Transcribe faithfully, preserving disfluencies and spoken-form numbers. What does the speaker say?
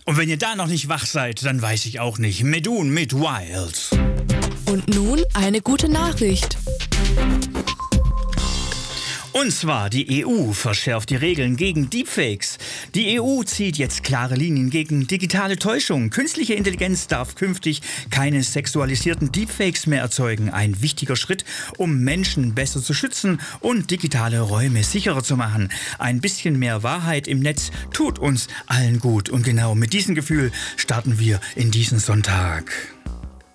Und wenn ihr da noch nicht wach seid, dann weiß ich auch nicht. Medun mit Wild. Und nun eine gute Nachricht. Und zwar, die E U verschärft die Regeln gegen Deepfakes. Die E U zieht jetzt klare Linien gegen digitale Täuschung. Künstliche Intelligenz darf künftig keine sexualisierten Deepfakes mehr erzeugen. Ein wichtiger Schritt, um Menschen besser zu schützen und digitale Räume sicherer zu machen. Ein bisschen mehr Wahrheit im Netz tut uns allen gut. Und genau mit diesem Gefühl starten wir in diesen Sonntag.